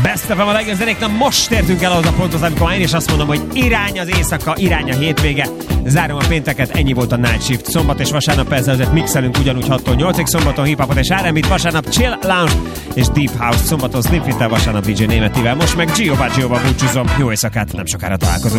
Best of a legjobb zenék. Na most értünk el az a ponthoz, amikor én is azt mondom, hogy irány az éjszaka, irány a hétvége. Zárom a pénteket, ennyi volt a Night Shift. Szombat és vasárnap persze azért mixelünk ugyanúgy 6-tól 8-ig, szombaton hiphopot és R&B-t, vasárnap Chill Lounge és Deep House, szombaton Slim Fit-tel, vasárnap DJ Németivel. Most meg Gio Baggioval búcsúzom. Jó éjszakát, nem sokára találkozunk.